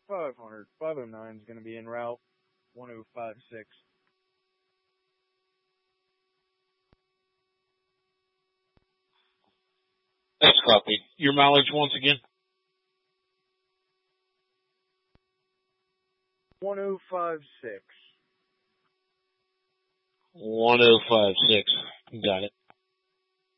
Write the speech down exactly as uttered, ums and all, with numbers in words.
five hundred. five oh nine is going to be en route. one oh five six. That's copy. Your mileage once again? one oh five six. one oh five six. Got it.